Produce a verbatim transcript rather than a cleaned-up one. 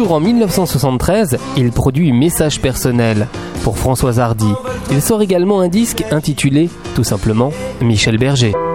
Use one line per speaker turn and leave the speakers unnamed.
Toujours en mille neuf cent soixante-treize, il produit Message personnel pour Françoise Hardy. Il sort également un disque intitulé, tout simplement, Michel Berger.